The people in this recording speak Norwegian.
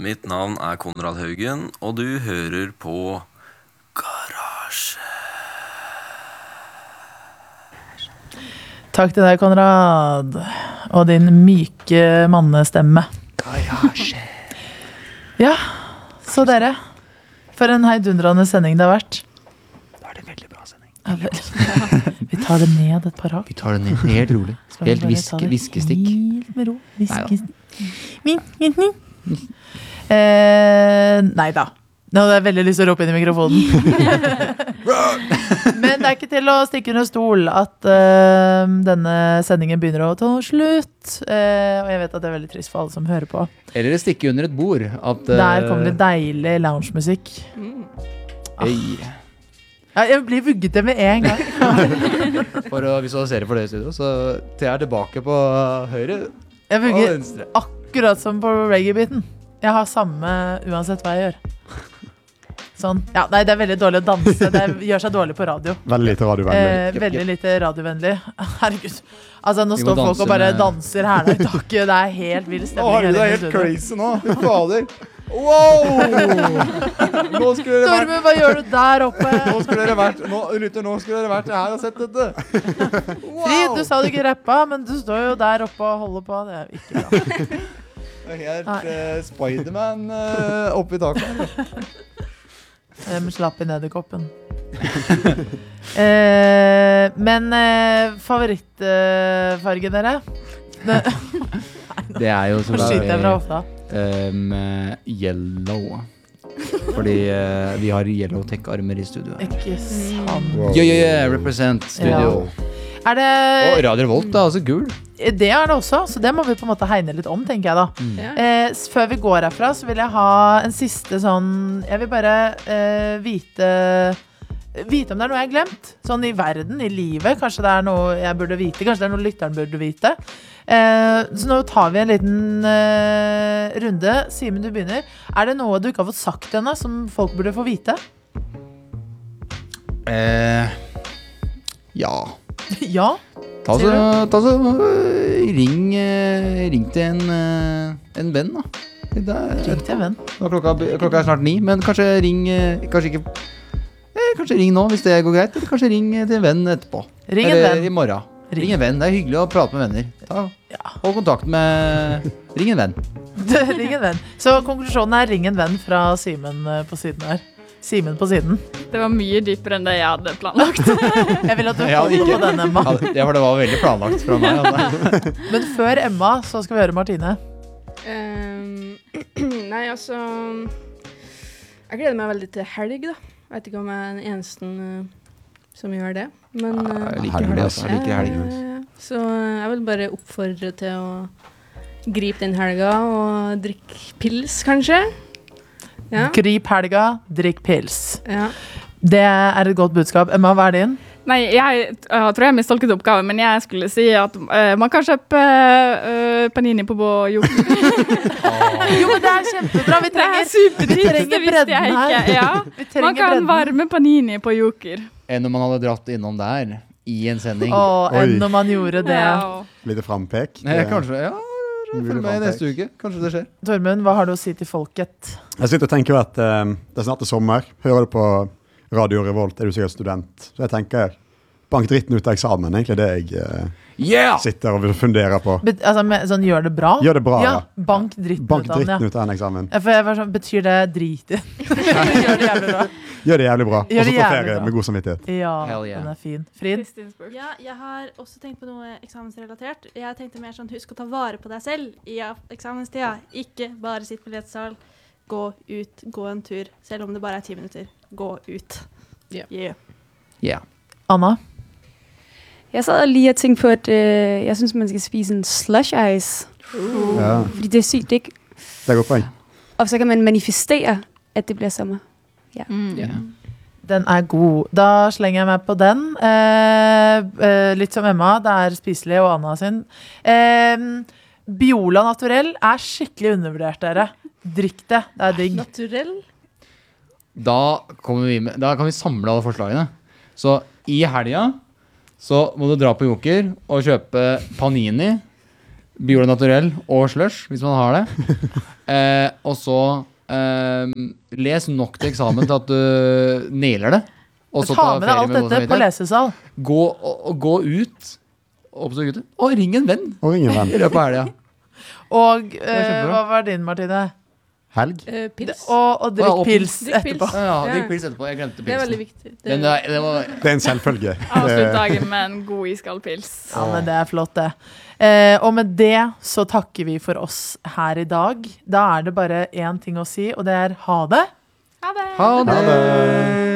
Mitt navn Konrad Haugen, og du hører på Garasje. Takk til deg, Konrad, og din myke mannestemme. Garasje. Ja, så dere, for en heidundrende sending det har vært. Da er det veldig bra sending. Ja, vel. Vi tar det ned et par hakk. Vi tar det ned helt rolig. Skal vi Helt bare ta det viskestikk. Helt med ro. Neida. Nå hadde jeg veldig lyst til å rope inn i mikrofonen. Men det er ikke til å stikke under stol at denne sendingen begynner å ta slutt. Og jeg vet at det er veldig trist for alle som hører på. Eller stikke under et bord. At, Der kommer det deilig loungemusikk. Hey. Ja, jeg blir vugget det med en gang. For å visualisere for det i studio, så Thea er tilbake på høyre Jeg og vugger venstre. akkurat som på reggae-biten. Jeg har samme uansett hva jeg gjør. Sånn. Ja, nei, det er veldig dårlig å danse. Det gjør seg dårlig på radio. Veldig lite radiovennlig. Veldig lite radiovennlig. Herregud. Altså, nå Vi må står folk danse og bare med- danser her i taket. Det er helt vild stemning. Å, herregud, det er her inne i helt studio. crazy nå. Fy fader. Wow! Nå skulle dere vært Tormund, hva gjør du der oppe? Nå skulle dere vært Nå skulle dere vært her og sett dette. Frid, du sa du ikke rappa, men du står jo der oppe og holder på. Det er jo ikke bra. Det er helt Spiderman oppi taket. Slapp i nederkoppen. Men favorittfarge dere? Det er jo Hvor skyter jeg fra hofta? Yellow. Fordi vi har Yellow Tech-armer i studio. Ikke sant. Yeah, represent studio. Er det... Og Radio Revolt er også gul. Det er det også, så det må vi på en måte hegne litt om, tenker jeg da. Før vi går herfra, så vil jeg ha en siste sånn... Jeg vil bare vite om det er noe jeg har glemt. Sånn i verden, i livet. Kanskje det er noe jeg burde vite. Kanskje det er noe lytteren burde vite. Så nå tar vi en liten runde. Simen, du begynner. Er det noe du ikke har fått sagt ennå, som folk burde få vite? Ja. Ja. Ring til en venn da. Ring til en venn. Klokka er snart 9, men kanskje ring kanskje ring nå hvis det går greit, eller kanskje ring til en venn etterpå. Ring en eller venn. I morgen. Ring en venn, det er hyggelig å prate med venner. Hold kontakt med ring en venn. Ring en venn. Så konklusjonen er ring en venn fra Simen på siden her. Simen på siden. Det var mye dypere enn det jeg hadde planlagt. Jeg vil at du holder på den, Emma. Ja, for det var veldig planlagt fra meg. Altså. Men før Emma, så skal vi høre Martine. Nei, altså jeg gleder meg veldig til helg da. Jeg vet ikke om jeg er den eneste som gjør det. Men Jeg liker helg, altså. Jeg liker helg. Så jeg vil bare oppfordre til å gripe den helga og drikke pils, kanskje. Ja. Grip helga, drikk pils. Ja. Det er et godt budskap. Emma, hva er din? Nei, jeg tror jeg mistolket oppgaven, men jeg skulle si at man kan kjøpe panini på Joker. Jo, men det er kjempebra. Vi trenger supertips, det visste jeg ikke. Ja. Man kan bredden. varme panini på Joker. Enn om man hadde dratt innom der i en sending. Enn når man gjorde det. Ja. Lite frampek. Kanskje, følg med i neste uke. Kanskje det skjer. Tormund, hva har du å si til folket? Jeg sitter og tenker at det er snart sommer. Hører du på Radio Revolt, er du sikkert student. Så jeg tenker, bank dritten ut av eksamen, egentlig det jeg sitter og funderer på. Sånn, gjør det bra? Gjør det bra, ja. Bank dritten Bank dritten ut av en eksamen. Ja, for jeg var sånn, betyr det drit i? Gjør det jævlig bra. Gjør det jævlig bra. Og Gjør så det på jævlig ferie bra. med god samvittighet. Ja, Hell yeah. den er fin. Frid? Ja, jeg har også tenkt på noe eksamensrelatert. Jeg tenkte mer sånn, husk å ta vare på deg selv i eksamenstida. Ikke bare sitt på lettesal. Gå ut, gå en tur. Selv om det bare er 10 minutter. Gå ut. Yeah. Anna? Jeg sad lige og tænkte på, at jeg synes, man skal spise en slush ice. Ja. Fordi det er sygt, ikke? Det er godt poeng. Og så kan man manifestere, at det bliver sommer. Ja. Den er god. Da slenger jeg meg på den. Litt som Emma, det er spiselig, og Anna sin. Biola Naturell er skikkelig undervurdert, dere. Drikk det, det er digg. Naturell? Da kan vi samle alle forslagene. Så i helga så må du dra på Joker og kjøpe panini, Biole naturell og slush, hvis man har det. Og så les nok til eksamen til at du nailer det. Og så Ta med deg alt dette på lesesal. Gå ut og ring en venn Og ingen venn. i løpet av helga. Og kjempebra. hva var din, Martine? Helg. Pils. Og drikk pils Drikk pils. etterpå. Ja, Ja. drikk pils etterpå. Jeg glemte Det er veldig pilsen. viktig. Det var Det er en selvfølge. Avslutt dagen med en god iskald pils. Ja, men det er flott det. Og med det så takker vi for oss her i dag. Da er det bare én ting å si, og det er ha det. Ha det! Ha Ha det.